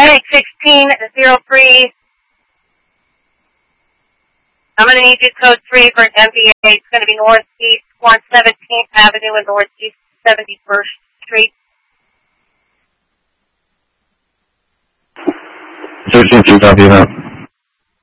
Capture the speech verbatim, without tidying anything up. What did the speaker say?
Atlantic sixteen zero three. I'm going to need you code three for an M V A. It's going to be northeast one seventeenth Avenue and northeast seventy-first Street. thirteen two, copy that.